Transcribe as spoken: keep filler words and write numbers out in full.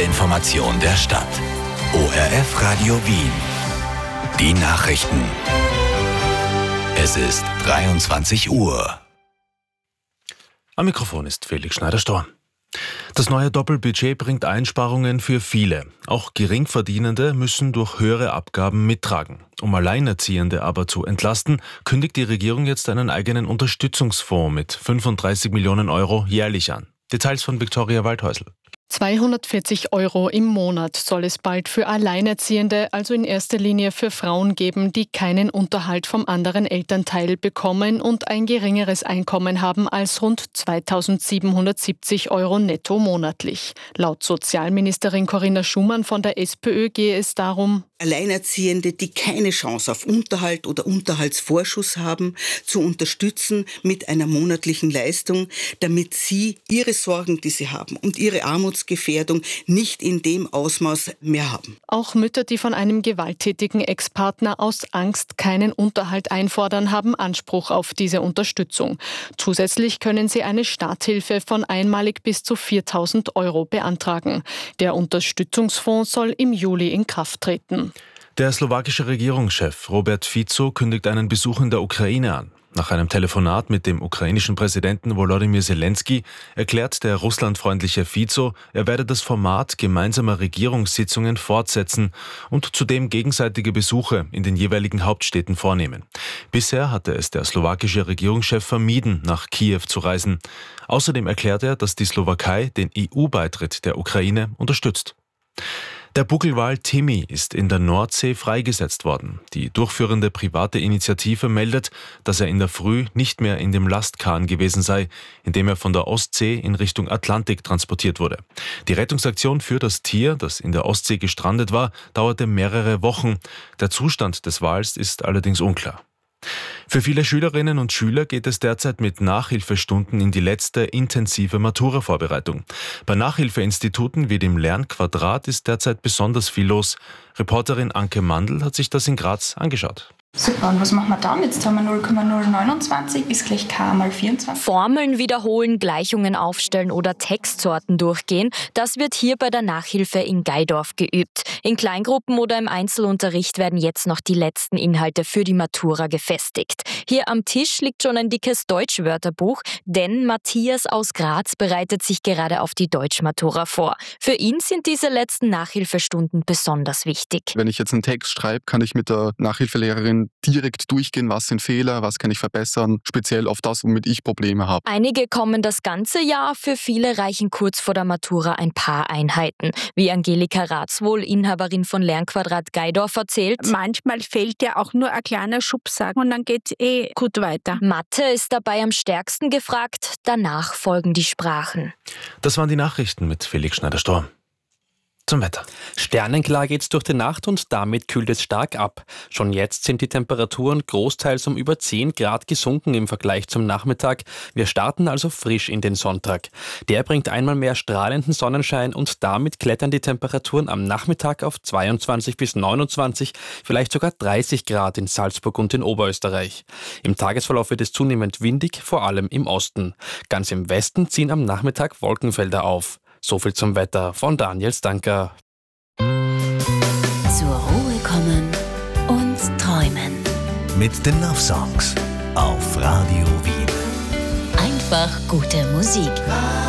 Information der Stadt. O R F Radio Wien. Die Nachrichten. Es ist dreiundzwanzig Uhr. Am Mikrofon ist Felix Schneider-Storm. Das neue Doppelbudget bringt Einsparungen für viele. Auch Geringverdienende müssen durch höhere Abgaben mittragen. Um Alleinerziehende aber zu entlasten, kündigt die Regierung jetzt einen eigenen Unterstützungsfonds mit fünfunddreißig Millionen Euro jährlich an. Details von Viktoria Waldhäusl. zweihundertvierzig Euro im Monat soll es bald für Alleinerziehende, also in erster Linie für Frauen geben, die keinen Unterhalt vom anderen Elternteil bekommen und ein geringeres Einkommen haben als rund zweitausendsiebenhundertsiebzig Euro netto monatlich. Laut Sozialministerin Corinna Schumann von der SPÖ gehe es darum, Alleinerziehende, die keine Chance auf Unterhalt oder Unterhaltsvorschuss haben, zu unterstützen mit einer monatlichen Leistung, damit sie ihre Sorgen, die sie haben und ihre Armutsgefährdung nicht in dem Ausmaß mehr haben. Auch Mütter, die von einem gewalttätigen Ex-Partner aus Angst keinen Unterhalt einfordern, haben Anspruch auf diese Unterstützung. Zusätzlich können sie eine Starthilfe von einmalig bis zu viertausend Euro beantragen. Der Unterstützungsfonds soll im Juli in Kraft treten. Der slowakische Regierungschef Robert Fico kündigt einen Besuch in der Ukraine an. Nach einem Telefonat mit dem ukrainischen Präsidenten Volodymyr Zelensky erklärt der russlandfreundliche Fico, er werde das Format gemeinsamer Regierungssitzungen fortsetzen und zudem gegenseitige Besuche in den jeweiligen Hauptstädten vornehmen. Bisher hatte es der slowakische Regierungschef vermieden, nach Kiew zu reisen. Außerdem erklärt er, dass die Slowakei den E U-Beitritt der Ukraine unterstützt. Der Buckelwal Timmy ist in der Nordsee freigesetzt worden. Die durchführende private Initiative meldet, dass er in der Früh nicht mehr in dem Lastkahn gewesen sei, in dem er von der Ostsee in Richtung Atlantik transportiert wurde. Die Rettungsaktion für das Tier, das in der Ostsee gestrandet war, dauerte mehrere Wochen. Der Zustand des Wals ist allerdings unklar. Für viele Schülerinnen und Schüler geht es derzeit mit Nachhilfestunden in die letzte intensive Matura-Vorbereitung. Bei Nachhilfeinstituten wie dem Lernquadrat ist derzeit besonders viel los. Reporterin Anke Mandl hat sich das in Graz angeschaut. Super, und was machen wir dann? Jetzt haben wir null Komma null neunundzwanzig ist gleich k mal vierundzwanzig. Formeln wiederholen, Gleichungen aufstellen oder Textsorten durchgehen, das wird hier bei der Nachhilfe in Gaidorf geübt. In Kleingruppen oder im Einzelunterricht werden jetzt noch die letzten Inhalte für die Matura gefestigt. Hier am Tisch liegt schon ein dickes Deutschwörterbuch, denn Matthias aus Graz bereitet sich gerade auf die Deutschmatura vor. Für ihn sind diese letzten Nachhilfestunden besonders wichtig. Wenn ich jetzt einen Text schreibe, kann ich mit der Nachhilfelehrerin direkt durchgehen, was sind Fehler, was kann ich verbessern, speziell auf das, womit ich Probleme habe. Einige kommen das ganze Jahr, für viele reichen kurz vor der Matura ein paar Einheiten. Wie Angelika Ratzwohl, Inhaberin von Lernquadrat Gaidorf, erzählt. Manchmal fehlt ja auch nur ein kleiner Schubser und dann geht es eh gut weiter. Mathe ist dabei am stärksten gefragt, danach folgen die Sprachen. Das waren die Nachrichten mit Felix Schneider-Storm. Zum Wetter. Sternenklar geht's durch die Nacht und damit kühlt es stark ab. Schon jetzt sind die Temperaturen großteils um über zehn Grad gesunken im Vergleich zum Nachmittag. Wir starten also frisch in den Sonntag. Der bringt einmal mehr strahlenden Sonnenschein und damit klettern die Temperaturen am Nachmittag auf zweiundzwanzig bis neunundzwanzig, vielleicht sogar dreißig Grad in Salzburg und in Oberösterreich. Im Tagesverlauf wird es zunehmend windig, vor allem im Osten. Ganz im Westen ziehen am Nachmittag Wolkenfelder auf. So viel zum Wetter von Daniel Stanker. Zur Ruhe kommen und träumen. Mit den Love Songs auf Radio Wien. Einfach gute Musik.